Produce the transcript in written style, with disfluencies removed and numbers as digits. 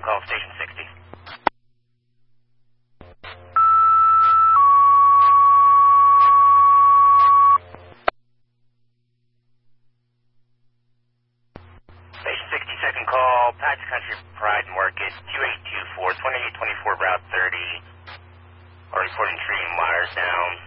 call station 60. Station 60, second call, Patch Country Pride Market, 2824, 2824 Route 30. Are reporting tree and wires down.